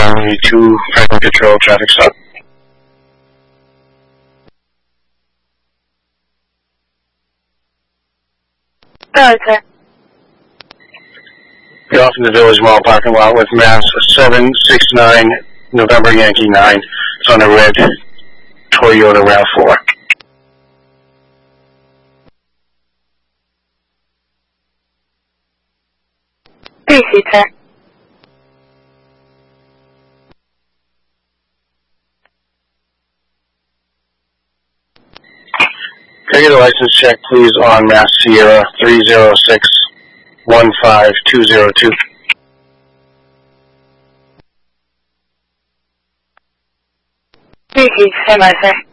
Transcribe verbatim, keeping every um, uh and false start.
Highway two Franklin Control traffic stop. Go, sir. You're off in the Village Mall parking lot with Mass seven six nine November Yankee nine. It's on a red Toyota RAV four. Three seat, sir. Can I get a license check, please, on Mass Sierra three zero six one five two zero two? Three seat, stand by, sir.